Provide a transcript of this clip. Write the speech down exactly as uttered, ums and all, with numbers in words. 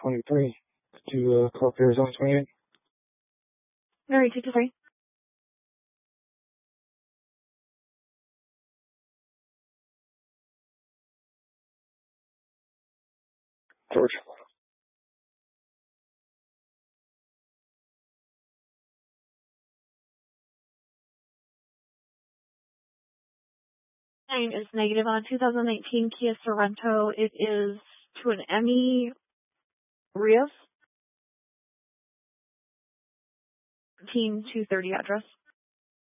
twenty-three to uh, Clark, Arizona twenty-eight. Mary two two three. George. Nine is negative on a two thousand nineteen Kia Sorento. It is to an Emmy Rios. two thirty address.